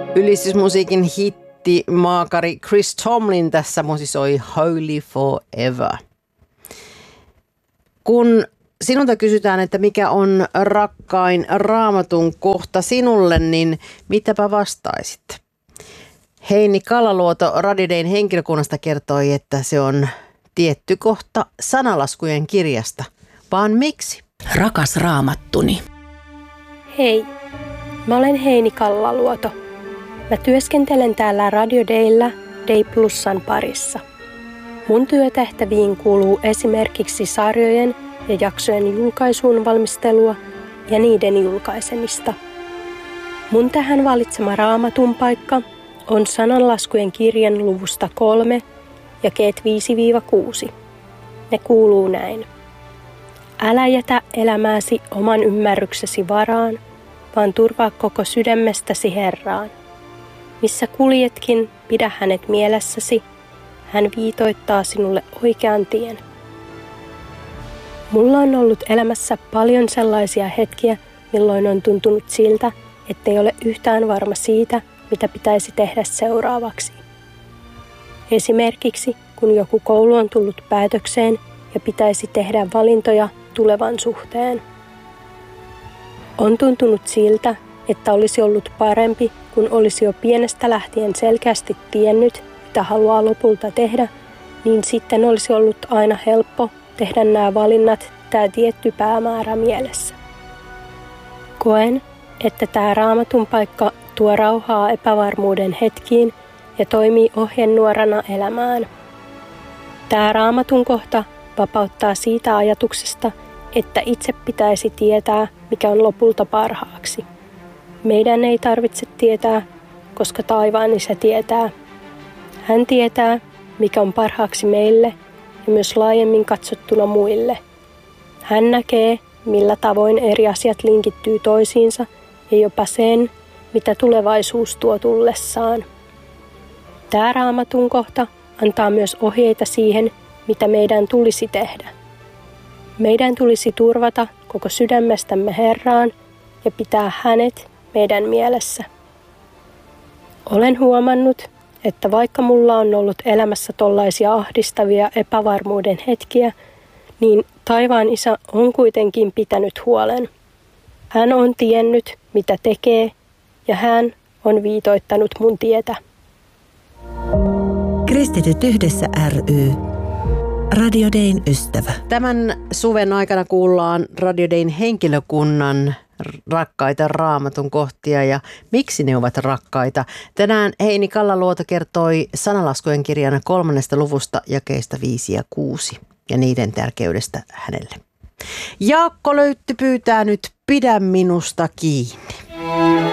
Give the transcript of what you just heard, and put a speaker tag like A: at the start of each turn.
A: Ylistysmusiikin hitti maakari Chris Tomlin tässä musisoi Holy Forever. Kun sinulta kysytään, että mikä on rakkain Raamatun kohta sinulle, niin mitäpä vastaisit? Heini Kallaluoto Radio Dayn henkilökunnasta kertoi, että se on tietty kohta Sanalaskujen kirjasta. Vaan miksi?
B: Rakas Raamattuni.
C: Hei, mä olen Heini Kallaluoto. Mä työskentelen täällä Radio Dayllä Day Plusan parissa. Mun työtehtäviin kuuluu esimerkiksi sarjojen ja jaksojen julkaisuun valmistelua ja niiden julkaisemista. Mun tähän valitsema Raamatun paikka on Sananlaskujen kirjan luvusta 3 jakeet 5-6. Ne kuuluu näin. Älä jätä elämääsi oman ymmärryksesi varaan, vaan turvaa koko sydämestäsi Herraan. Missä kuljetkin, pidä hänet mielessäsi, hän viitoittaa sinulle oikean tien. Mulla on ollut elämässä paljon sellaisia hetkiä, milloin on tuntunut siltä, ettei ole yhtään varma siitä, mitä pitäisi tehdä seuraavaksi. Esimerkiksi, kun joku koulu on tullut päätökseen ja pitäisi tehdä valintoja tulevan suhteen. On tuntunut siltä, että olisi ollut parempi, kun olisi jo pienestä lähtien selkeästi tiennyt, mitä haluaa lopulta tehdä, niin sitten olisi ollut aina helppo tehdä nämä valinnat tämä tietty päämäärä mielessä. Koen, että tämä Raamatun paikka tuo rauhaa epävarmuuden hetkiin ja toimii ohjenuorana elämään. Tämä Raamatun kohta vapauttaa siitä ajatuksesta, että itse pitäisi tietää, mikä on lopulta parhaaksi. Meidän ei tarvitse tietää, koska taivaan Isä tietää. Hän tietää, mikä on parhaaksi meille ja myös laajemmin katsottuna muille. Hän näkee, millä tavoin eri asiat linkittyy toisiinsa ja jopa sen, mitä tulevaisuus tuo tullessaan. Tämä Raamatun kohta antaa myös ohjeita siihen, mitä meidän tulisi tehdä. Meidän tulisi turvata koko sydämestämme Herraan ja pitää hänet meidän mielessä. Olen huomannut, että vaikka mulla on ollut elämässä tollaisia ahdistavia epävarmuuden hetkiä, niin taivaan Isä on kuitenkin pitänyt huolen. Hän on tiennyt, mitä tekee, ja hän on viitoittanut mun tietä.
B: Kristityt yhdessä ry. Radio Dayn ystävä.
A: Tämän suven aikana kuullaan Radio Dayn henkilökunnan rakkaita Raamatun kohtia ja miksi ne ovat rakkaita. Tänään Heini Kallaluoto kertoi Sanalaskujen kirjan 3. luvusta jakeista 5 ja 6 ja niiden tärkeydestä hänelle. Jaakko Löytty pyytää nyt Pidä minusta kiinni.